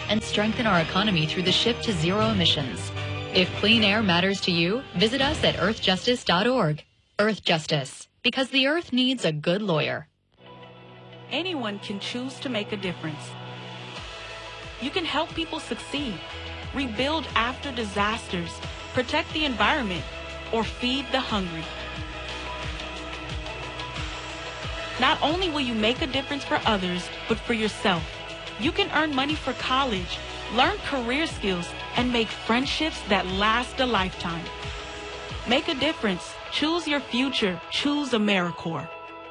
and strengthen our economy through the shift to zero emissions. If clean air matters to you, visit us at earthjustice.org. Earth Justice, because the earth needs a good lawyer. Anyone can choose to make a difference. You can help people succeed, rebuild after disasters, protect the environment, or feed the hungry. Not only will you make a difference for others, but for yourself. You can earn money for college, learn career skills, and make friendships that last a lifetime. Make a difference. Choose your future. Choose AmeriCorps.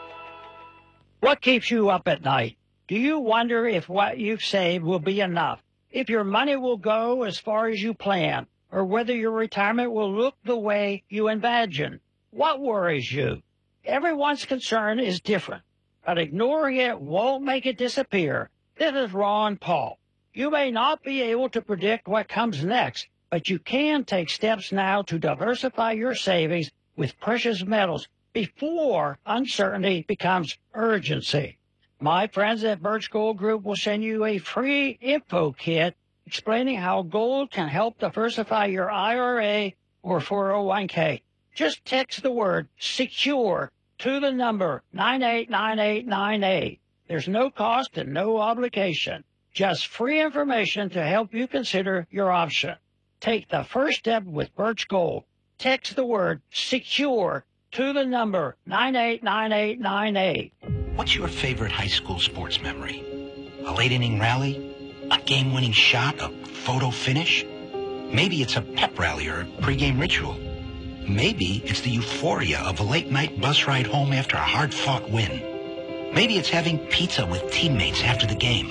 What keeps you up at night? Do you wonder if what you've saved will be enough? If your money will go as far as you plan? Or whether your retirement will look the way you imagine? What worries you? Everyone's concern is different, but ignoring it won't make it disappear. This is Ron Paul. You may not be able to predict what comes next, but you can take steps now to diversify your savings with precious metals before uncertainty becomes urgency. My friends at Birch Gold Group will send you a free info kit explaining how gold can help diversify your IRA or 401k. Just text the word SECURE to the number 989898. There's no cost and no obligation. Just free information to help you consider your option. Take the first step with Birch Gold. Text the word SECURE to the number 989898. What's your favorite high school sports memory? A late inning rally? A game-winning shot? A photo finish? Maybe it's a pep rally or a pregame ritual. Maybe it's the euphoria of a late-night bus ride home after a hard-fought win. Maybe it's having pizza with teammates after the game.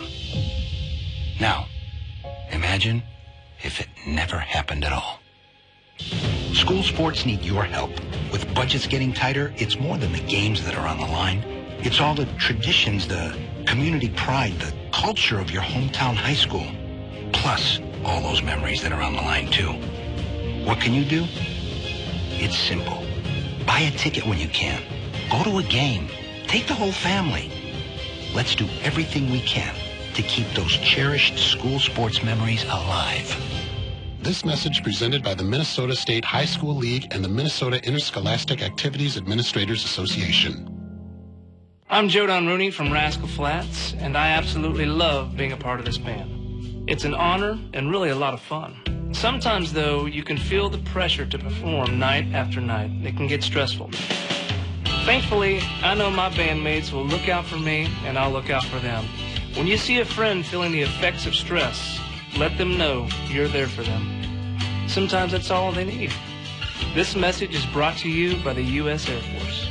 Now, imagine if it never happened at all. School sports need your help. With budgets getting tighter, it's more than the games that are on the line. It's all the traditions, the community pride, the culture of your hometown high school. Plus, all those memories that are on the line, too. What can you do? It's simple. Buy a ticket when you can. Go to a game. Take the whole family. Let's do everything we can to keep those cherished school sports memories alive. This message presented by the Minnesota State High School League and the Minnesota Interscholastic Activities Administrators Association. I'm Joe Don Rooney from Rascal Flats, and I absolutely love being a part of this band. It's an honor and really a lot of fun. Sometimes, though, you can feel the pressure to perform night after night. It can get stressful. Thankfully, I know my bandmates will look out for me, and I'll look out for them. When you see a friend feeling the effects of stress, let them know you're there for them. Sometimes that's all they need. This message is brought to you by the U.S. Air Force.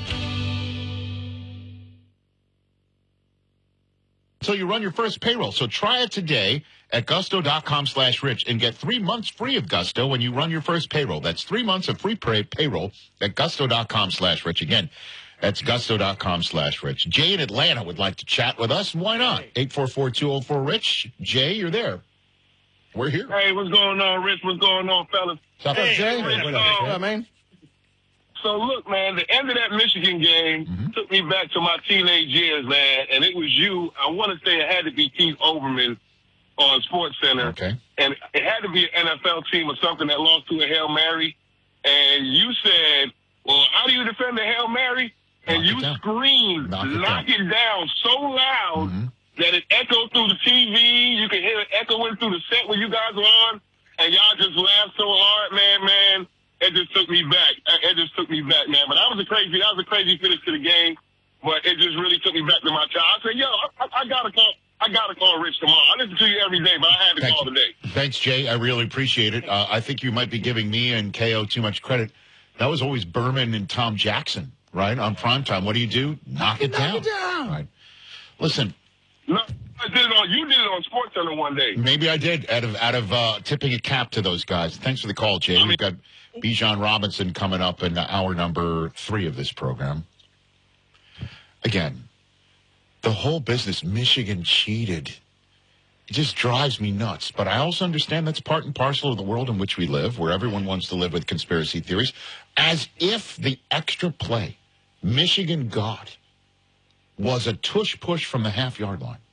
So you run your first payroll. So try it today at gusto.com/rich and get 3 months free of Gusto when you run your first payroll. That's 3 months of free payroll at gusto.com/rich. Again, that's gusto.com/rich. Jay in Atlanta would like to chat with us. Why not? 844-204-RICH. Jay, you're there. We're here. Hey, what's going on, Rich? What's going on, fellas? What's up, Jay? Rich, What up, man? So, look, man, the end of that Michigan game took me back to my teenage years, man, and it was you. I want to say it had to be Keith Olbermann on SportsCenter. Okay. And it had to be an NFL team or something that lost to a Hail Mary. And you said, well, how do you defend the Hail Mary? And you screamed, knock it down so loud that it echoed through the TV. You could hear it echoing through the set when you guys were on. And y'all just laughed so hard, man. It just took me back. Man. But that was a crazy finish to the game. But it just really took me back to my child. I said, yo, I gotta call Rich tomorrow. I listen to you every day, but I had to call today. Thanks, Jay. I really appreciate it. I think you might be giving me and KO too much credit. That was always Berman and Tom Jackson, right, on primetime. What do? Knock it down. Right. Listen. No, you did it on SportsCenter one day. Maybe I did, out of tipping a cap to those guys. Thanks for the call, Jay. We've got Bijan Robinson coming up in hour number 3 of this program. Again, the whole business, Michigan cheated. It just drives me nuts. But I also understand that's part and parcel of the world in which we live, where everyone wants to live with conspiracy theories, as if the extra play Michigan got was a tush push from the half-yard line.